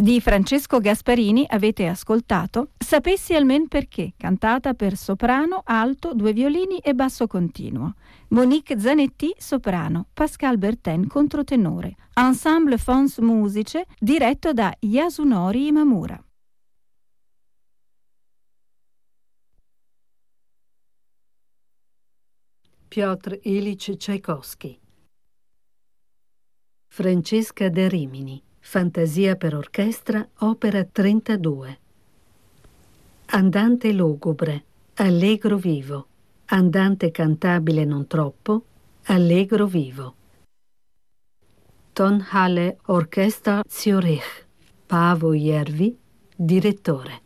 Di Francesco Gasparini avete ascoltato Sapessi almen perché, cantata per soprano, alto, 2 violini e basso continuo. Monique Zanetti, soprano, Pascal Bertin, controtenore. Ensemble Fons Musice, diretto da Yasunori Imamura. Piotr Ilyich Tchaikovsky. Francesca da Rimini, Fantasia per orchestra, opera 32. Andante lugubre, allegro vivo. Andante cantabile non troppo, allegro vivo. Tonhalle Orchestra Zürich, Paavo Järvi, direttore.